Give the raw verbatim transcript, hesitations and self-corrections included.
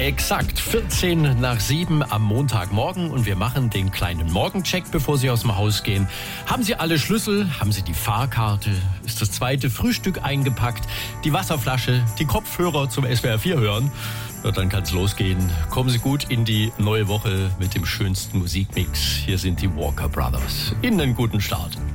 Exakt vierzehn nach sieben am Montagmorgen und wir machen den kleinen Morgencheck, bevor Sie aus dem Haus gehen. Haben Sie alle Schlüssel? Haben Sie die Fahrkarte? Ist das zweite Frühstück eingepackt? Die Wasserflasche? Die Kopfhörer zum S W R vier hören? Na, dann kann's losgehen. Kommen Sie gut in die neue Woche mit dem schönsten Musikmix. Hier sind die Walker Brothers. Ihnen einen guten Start.